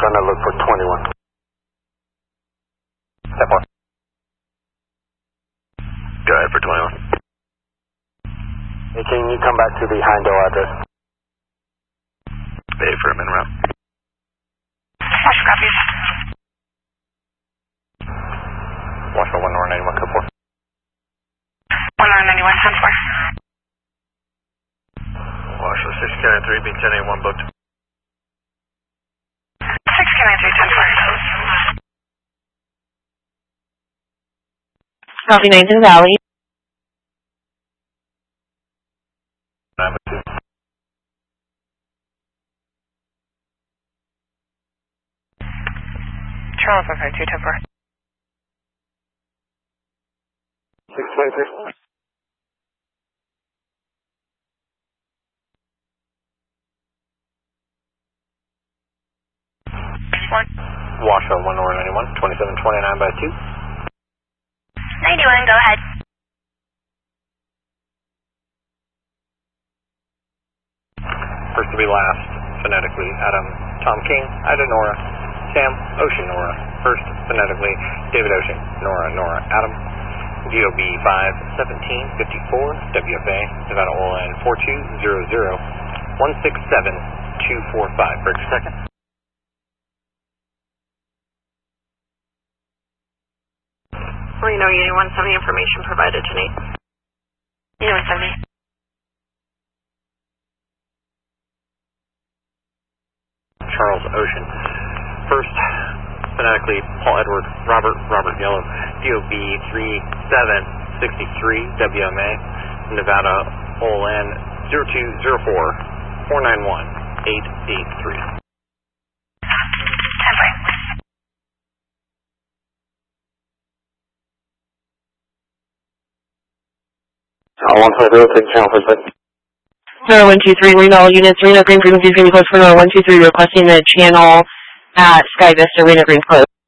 trying to look for 21. Step 4. Go ahead for 21. Hey, can you come back to the Heindel address? Bay for a min route. Marshall copies. Marshall 1 Nora 91, code 4. 1 Nora 91, 10-4. Marshall 6 Canine 3, being 1081 booked. 6 Canine 3, 10-4. Copy 19 Valley. Charles 152, 10-4. 623. Washoe 1 Nora 91, 2729 by 2. 91, go ahead. First to be last, phonetically, Adam, Tom King, Ida Nora, Sam, Ocean Nora. First, phonetically, David Ocean, Nora, Adam. DOB 51754, WFA, Nevada OLN 4200 167245. Break second. Reno Unit 170 information provided tonight. Unit 170. Charles Ocean. First, phonetically, Paul Edward, Robert Yellow, DOB 3763, WMA, Nevada OLN 0204 491 883. 150, take channel for site. 0123 Reno units, Reno Green frequency is going to be closed for 0123, requesting the channel at Sky Vista, Reno Green closed.